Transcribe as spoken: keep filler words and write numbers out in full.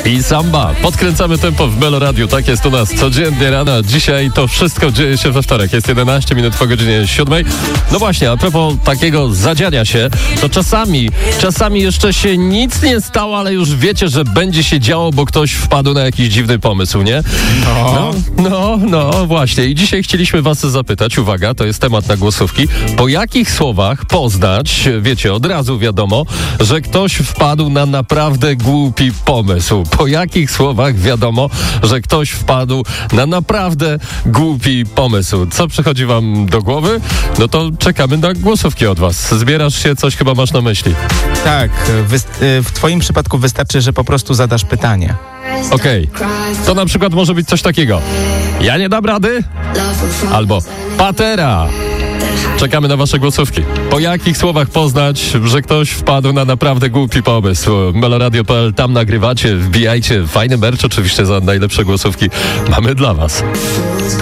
i samba. Podkręcamy tempo w Melo Radio. Tak jest u nas codziennie rano. Dzisiaj to wszystko dzieje się we wtorek. Jest jedenaście minut po godzinie siódmej. No właśnie, a propos takiego zadziania się, to czasami, czasami jeszcze się nic nie stało, ale już wiecie, że będzie się działo, bo ktoś wpadł na jakiś dziwny pomysł, nie? No. No, no, no właśnie. I dzisiaj chcieliśmy was zapytać, uwaga, to jest temat na głosówki, po jakich słowach poznać, wiecie, od razu wiadomo, że ktoś wpadł na naprawdę głupi pomysł. Po jakich słowach wiadomo, że ktoś wpadł na naprawdę głupi pomysł. Co przychodzi wam do głowy? No to czekamy na głosówki od was. Zbierasz się, coś chyba masz na myśli. Tak, w twoim przypadku wystarczy, że po prostu zadasz pytanie. Okej, okay. To na przykład może być coś takiego. Ja nie dam rady? Albo patera. Czekamy na wasze głosówki. Po jakich słowach poznać, że ktoś wpadł na naprawdę głupi pomysł? meloradio kropka p l, tam nagrywacie, wbijajcie. Fajny merch oczywiście za najlepsze głosówki mamy dla was.